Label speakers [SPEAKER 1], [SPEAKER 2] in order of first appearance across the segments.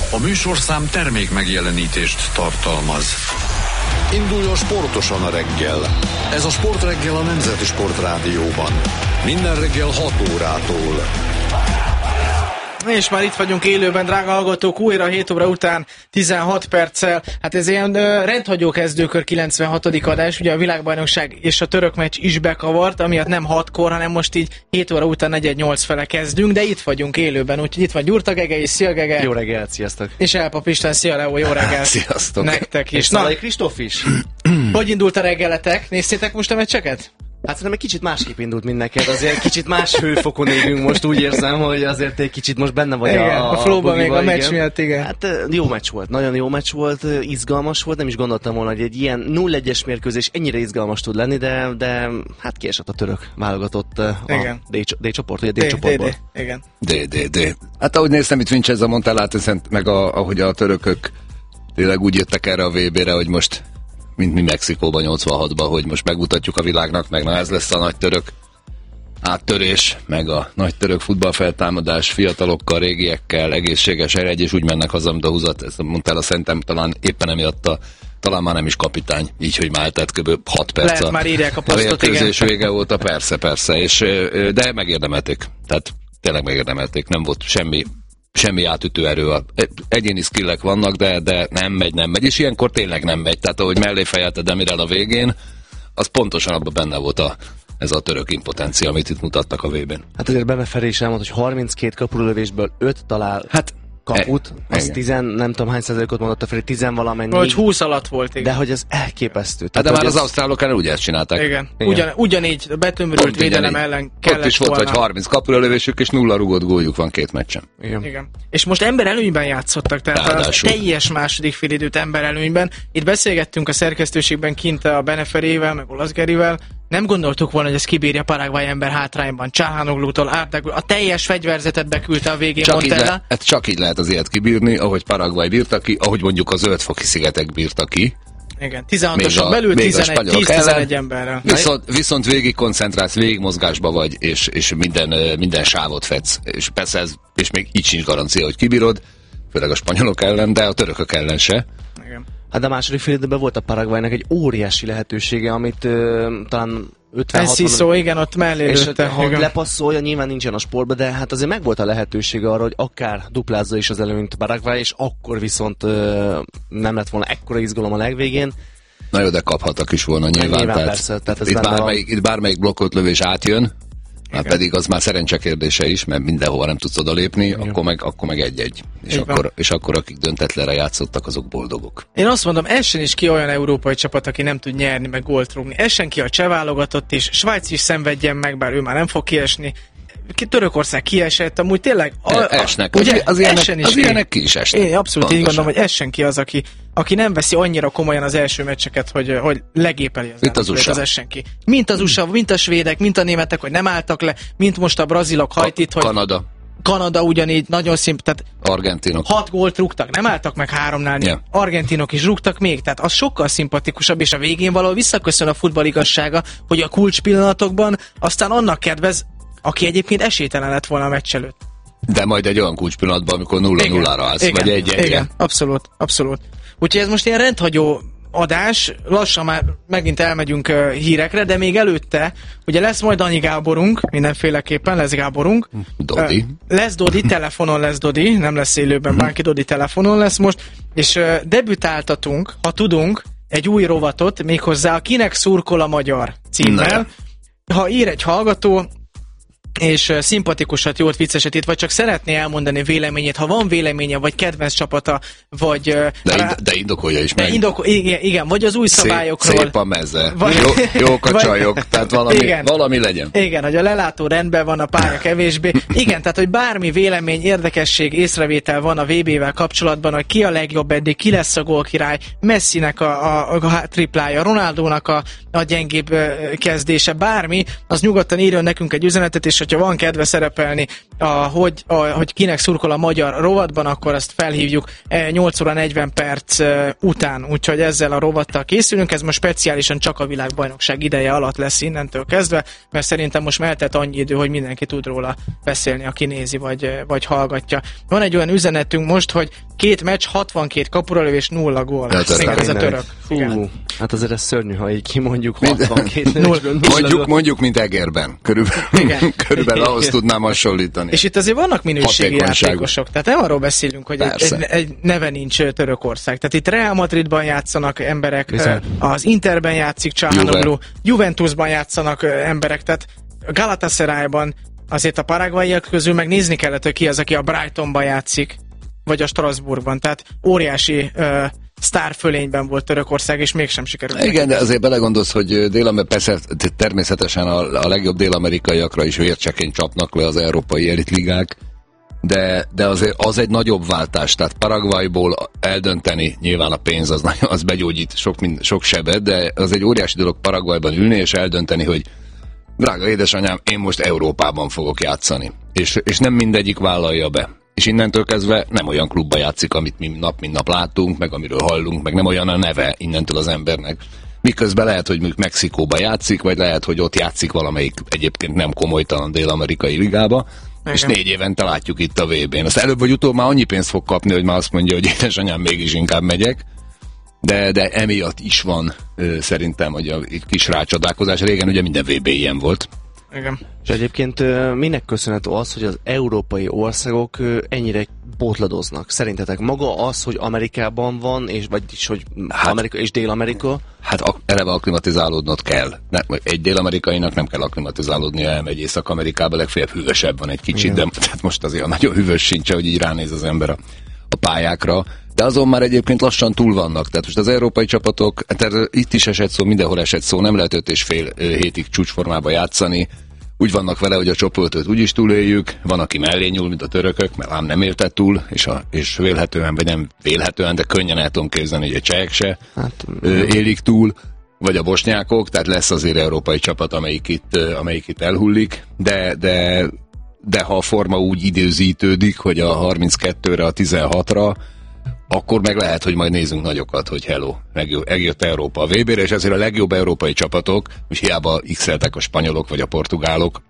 [SPEAKER 1] A műsorszám termék megjelenítést tartalmaz. Induljon sportosan a reggel. Ez a Sportreggel a Nemzeti Sportrádióban. Minden reggel 6 órától.
[SPEAKER 2] És már itt vagyunk élőben, drága hallgatók, újra 7 óra után 16 perccel. Hát ez ilyen rendhagyó kezdőkör 96. adás, ugye a világbajnokság és a török meccs is bekavart, amiatt nem 6-kor, hanem most így 7 óra után 4-8 fele kezdünk, de itt vagyunk élőben, úgyhogy itt van Gyurta Gege és szia Gege.
[SPEAKER 3] Jó reggelt, sziasztok.
[SPEAKER 2] És Elpap István, szia Leo, jó reggelt.
[SPEAKER 3] Sziasztok.
[SPEAKER 2] Nektek is.
[SPEAKER 3] És Szalai Kristóf is.
[SPEAKER 2] Hogy indult a reggeletek? Néztétek most a meccseket?
[SPEAKER 3] Hát szerintem egy kicsit másképp indult, mint neked, azért kicsit más hőfokon égünk most, úgy érzem, hogy azért egy kicsit most benne vagy
[SPEAKER 2] a flowban még a meccs miatt, igen.
[SPEAKER 3] Hát jó meccs volt, nagyon jó meccs volt, izgalmas volt, nem is gondoltam volna, hogy egy ilyen 0-1-es mérkőzés ennyire izgalmas tud lenni, de hát kiesett a török válogatott a D csoport, ugye D csoportból.
[SPEAKER 2] Igen.
[SPEAKER 4] D. Hát ahogy néztem, itt Vincenzo Montellát, meg ahogy a törökök tényleg úgy jöttek erre a VB-re, hogy most mint mi Mexikóban 86-ban, hogy most megmutatjuk a világnak, meg na ez lesz a nagy török áttörés, meg a nagy török futballfeltámadás fiatalokkal, régiekkel, egészséges eregy, és úgy mennek haza, mint a húzat. Ezt mondtál, a szerintem talán éppen emiatt talán már nem is kapitány, így, hogy már eltelt kb. 6 perc.
[SPEAKER 2] Lehet, már írják a posztot,
[SPEAKER 4] igen. Vége volt, persze, és, de megérdemelték. Tehát tényleg megérdemelték, nem volt semmi átütő erő. Egyéni skillek vannak, de nem megy. És ilyenkor tényleg nem megy. Tehát ahogy mellé fejelte Demirel a végén, az pontosan abban benne volt ez a török impotencia, amit itt mutattak a VB-n.
[SPEAKER 3] Hát azért Benefer is elmond, hogy 32 kapulövésből 5 talál kaput, az 10, nem tudom hány százalékot mondott a Feri, 10 valamennyi.
[SPEAKER 2] Vagy 20 alatt volt, igen.
[SPEAKER 3] De hogy ez elképesztő.
[SPEAKER 4] Hát de már az ausztrálok ellen úgy ezt csinálták.
[SPEAKER 2] Igen. Ugyanígy betömörült védelem ellen kellett
[SPEAKER 4] ott is volt, hogy 30 kapulövésük, és 0 rugott góljuk van 2 meccsen.
[SPEAKER 2] Igen. És most emberelőnyben játszottak, tehát az teljes második félidőt emberelőnyben. Itt beszélgettünk a szerkesztőségben kint a Beneferével, meg Olasz Gerivel. Nem gondoltuk volna, hogy ez kibírja Paraguay ember hátrányban. Csáhánoglútól Árdágul. A teljes fegyverzetet beküldte a végén Montella.
[SPEAKER 4] Csak így lehet az ilyet kibírni, ahogy Paraguay bírta ki, ahogy mondjuk a Zöld-foki szigetek bírta ki.
[SPEAKER 2] Igen, 16-oson belül 10-11 emberrel.
[SPEAKER 4] Viszont végig koncentrálsz, végig mozgásba vagy, és minden sávot fedsz. És persze és még így sincs garancia, hogy kibírod, főleg a spanyolok ellen, de a törökök ellen se.
[SPEAKER 2] Igen.
[SPEAKER 3] Hát a második fél időben volt a Paraguaynak egy óriási lehetősége, amit talán
[SPEAKER 2] 50-60... igen, ott mellé
[SPEAKER 3] és ha lepasszolja, nyilván nincsen a sportban, de hát azért megvolt a lehetősége arra, hogy akár duplázza is az előnyt Paraguay, és akkor viszont nem lett volna ekkora izgalom a legvégén.
[SPEAKER 4] Na jó, de kaphattak is volna nyilván.
[SPEAKER 3] Persze, tehát ez
[SPEAKER 4] itt bármelyik blokkolt lövés átjön, már pedig az már szerencse kérdése is, mert mindenhova nem tudsz odalépni, akkor meg egy-egy. És akkor akik döntetlenre játszottak, azok boldogok.
[SPEAKER 2] Én azt mondom, essen is ki olyan európai csapat, aki nem tud nyerni, meg gólt rúgni. Essen ki a cseh válogatott is, Svájc is szenvedjen meg, bár ő már nem fog kiesni. Törökország kiesett, amúgy tényleg...
[SPEAKER 4] Esnek, ugye? Az ilyenek ki is esnek.
[SPEAKER 2] Én abszolút így gondolom, hogy essen ki az, aki nem veszi annyira komolyan az első meccseket, hogy legépeli
[SPEAKER 4] az
[SPEAKER 2] essen ki. Mint az USA, mint a svédek, mint a németek, hogy nem álltak le, mint most a brazilok Haitit, hogy... Kanada ugyanígy, nagyon tehát
[SPEAKER 4] argentinok.
[SPEAKER 2] 6 gólt rúgtak, nem álltak meg 3-nál. Yeah. Argentinok is rúgtak még, tehát az sokkal szimpatikusabb, és a végén valahol visszaköszön a futball igazsága, hogy a kulcs pillanatokban aztán annak kedvez, aki egyébként esélytelen lett volna a meccs előtt.
[SPEAKER 4] De majd egy olyan kulcs pillanatban, amikor 0-0-ra állsz, vagy egy-egy.
[SPEAKER 2] Igen, abszolút. Úgyhogy ez most ilyen rendhagyó adás, lassan már megint elmegyünk hírekre, de még előtte, ugye lesz majd Annyi Gáborunk, mindenféleképpen lesz Gáborunk.
[SPEAKER 4] Dodi.
[SPEAKER 2] Lesz Dodi, telefonon lesz Dodi, nem lesz élőben bárki, Dodi telefonon lesz most, és debütáltatunk, ha tudunk, egy új rovatot, méghozzá a Kinek szurkol a magyar címmel. Ha ír egy hallgató, és szimpatikusat, jót, vicceset itt, vagy csak szeretné elmondani véleményét, ha van véleménye, vagy kedvenc csapata, vagy...
[SPEAKER 4] De indokolja is meg.
[SPEAKER 2] Igen, vagy az új szabályokról.
[SPEAKER 4] Szép a meze, jók a csajok, tehát valami legyen.
[SPEAKER 2] Igen, hogy a lelátó rendben van, a pálya kevésbé. Igen, tehát, hogy bármi vélemény, érdekesség, észrevétel van a VB-vel kapcsolatban, hogy ki a legjobb eddig, ki lesz a gólkirály, Messinek a triplája, Ronaldónak a gyengébb kezdése, bármi, az nyugodtan írjon nekünk egy üzenetet, és hogyha van kedve szerepelni hogy kinek szurkol a magyar rovatban, akkor ezt felhívjuk 8 óra 40 perc után, úgyhogy ezzel a rovattal készülünk, ez most speciálisan csak a világbajnokság ideje alatt lesz innentől kezdve, mert szerintem most eltelt annyi idő, hogy mindenki tud róla beszélni, aki nézi vagy hallgatja. Van egy olyan üzenetünk most, hogy 2 meccs, 62 kapuralövés, 0 gól. Ez a török.
[SPEAKER 3] Fú, hát azért ez szörnyű, ha így kimondjuk 62
[SPEAKER 4] mondjuk, mint Egerben. Körülbelül ahhoz tudnám hasonlítani.
[SPEAKER 2] És itt azért vannak minőségi játékosok, tehát nem arról beszélünk, hogy egy neve nincs Törökország. Tehát itt Real Madridban játszanak emberek, az Interben játszik Çalhanoğlu, Juventusban játszanak emberek, tehát Galatasarayban azért a paraguayiak közül megnézni kellett, hogy ki az, aki a Brightonban játszik, vagy a Strasbourgban. Tehát óriási sztárfölényben volt Törökország, és mégsem sikerült.
[SPEAKER 4] Igen, de azért belegondolsz, hogy persze természetesen a legjobb dél-amerikaiakra is vércsekény csapnak le az európai elitligák, de azért az egy nagyobb váltás, tehát Paraguayból eldönteni, nyilván a pénz az begyógyít sok sebet, de az egy óriási dolog Paraguayban ülni és eldönteni, hogy drága édesanyám, én most Európában fogok játszani. És nem mindegyik vállalja be. És innentől kezdve nem olyan klubba játszik, amit mi nap mint nap látunk, meg amiről hallunk, meg nem olyan a neve innentől az embernek. Miközben lehet, hogy Mexikóba játszik, vagy lehet, hogy ott játszik valamelyik egyébként nem komolytalan dél-amerikai ligába, igen. És 4 évente látjuk itt a VB-n. Azt előbb vagy utóbb már annyi pénzt fog kapni, hogy már azt mondja, hogy édesanyám, mégis inkább megyek. De emiatt is van szerintem, hogy a kis rácsodálkozás. Régen ugye minden VB ilyen volt.
[SPEAKER 2] Igen.
[SPEAKER 3] És egyébként minek köszönhető az, hogy az európai országok ennyire botladoznak? Szerintetek maga az, hogy Amerikában van, vagyis hogy Amerika és Dél-Amerika?
[SPEAKER 4] Hát eleve akklimatizálódnod kell. Egy dél-amerikainak nem kell akklimatizálódnia, elmegy Észak-Amerikába, legfeljebb hűvösebb van egy kicsit, de tehát most azért nagyon hűvös sincs, hogy így ránéz az ember a pályákra. De azon már egyébként lassan túl vannak. Tehát most az európai csapatok, itt is esett szó, mindenhol esett szó, nem lehet 5,5 hétig csúcsformába játszani. Úgy vannak vele, hogy a csoportot úgyis túléljük, van, aki mellé nyúl, mint a törökök, mert ám nem érte túl, és vélhetően, vagy nem vélhetően, de könnyen el tudom képzelni, hogy a csehek se élik túl, vagy a bosnyákok, tehát lesz azért európai csapat, amelyik itt elhullik, de ha a forma úgy időzítődik, hogy a 32-re, a 16-ra, akkor meg lehet, hogy majd nézzünk nagyokat, hogy hello, megjött Európa a VB-re, és ezért a legjobb európai csapatok, most hiába x-eltek a spanyolok, vagy a portugálok,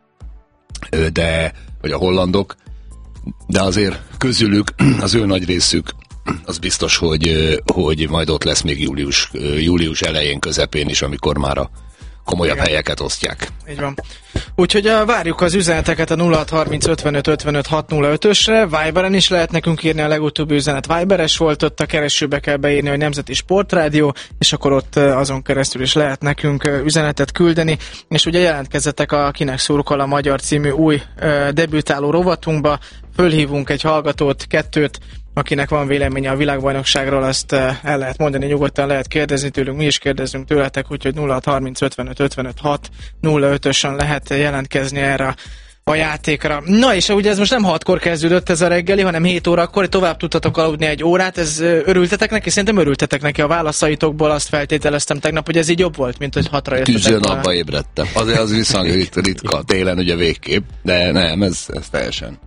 [SPEAKER 4] vagy a hollandok, de azért közülük az ő nagy részük az biztos, hogy majd ott lesz még július elején, közepén is, amikor már a komolyabb helyeket osztják.
[SPEAKER 2] Így van. Úgyhogy várjuk az üzeneteket a 0630 55 55 605-ösre, Viberen is lehet nekünk írni, a legutóbbi üzenet Viberes volt, ott a keresőbe kell beírni, hogy Nemzeti Sportrádió, és akkor ott azon keresztül is lehet nekünk üzenetet küldeni, és ugye jelentkezzetek a Kinek szurkol a magyar című új debütáló rovatunkba, fölhívunk egy hallgatót, 2, akinek van véleménye a világbajnokságról, azt el lehet mondani, nyugodtan lehet kérdezni tőlünk, mi is kérdezzünk tőletek, úgyhogy 0630 55 55 605-ösön lehet jelentkezni erre a játékra. Na és ugye ez most nem 6-kor kezdődött ez a reggeli, hanem 7 órakor, tovább tudtatok aludni 1 órát, ez örültetek neki? Szerintem örültetek neki a válaszaitokból, azt feltételeztem tegnap, hogy ez így jobb volt, mint hogy 6-ra jöttetek.
[SPEAKER 4] Tűző napba ébredtem. Azért az viszonylag ritka, télen ugye végképp, de nem, ez teljesen.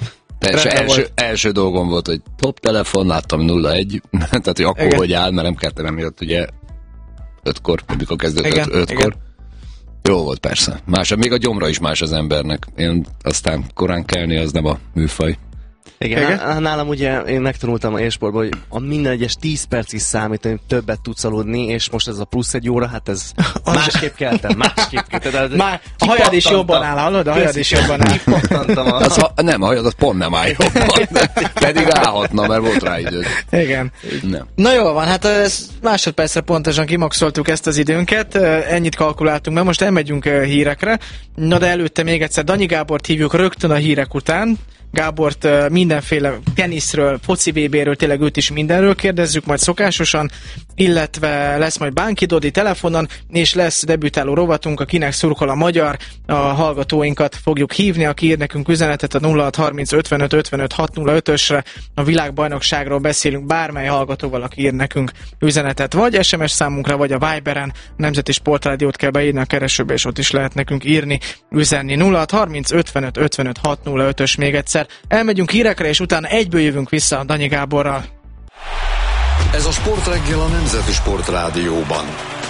[SPEAKER 4] Első dolgom volt, hogy top telefon, láttam 01, tehát hogy akkor igen. Hogy áll, mert nem keltem emiatt ugye 5-kor, amikor kezdődött 5-kor. Jó volt persze. Még a gyomra is más az embernek. Én aztán korán kelni, az nem a műfaj.
[SPEAKER 3] Igen, nálam ugye én megtanultam a élsportban, hogy a minden egyes 10 perc is számít, hogy többet tudsz aludni, és most ez a plusz 1 óra, hát ez másképp keltem,
[SPEAKER 2] Már a hajad is jobban áll, hallod? A hajad is jobban áll.
[SPEAKER 4] Nem, a hajad az pont nem áll jobban, pedig állhatna, mert volt rá időd.
[SPEAKER 2] Igen. Nem. Na jól van, hát másodpercre pontosan kimaxoltuk ezt az időnket, ennyit kalkuláltunk, mert most elmegyünk hírekre. Na de előtte még egyszer Danyi Gábort hívjuk rögtön a hírek után. Gábort minden mindenféle teniszről, foci VB-ről, tényleg őt is mindenről kérdezzük, majd szokásosan, illetve lesz majd Bánki Dodi telefonon, és lesz debütáló rovatunk, akinek szurkol a magyar, a hallgatóinkat fogjuk hívni, aki ír nekünk üzenetet a 0630 55 55 605-ösre, a világbajnokságról beszélünk bármely hallgatóval, aki ír nekünk üzenetet, vagy SMS számunkra, vagy a Viberen, a Nemzeti Sportrádiót kell beírni a keresőbe, és ott is lehet nekünk írni, üzenni. 0630 55 55 605-ös még egyszer. Elmegyünk hírekre, és utána egyből jövünk vissza Danyi Gáborral.
[SPEAKER 1] Ez a Sportreggel a Nemzeti Sportrádióban.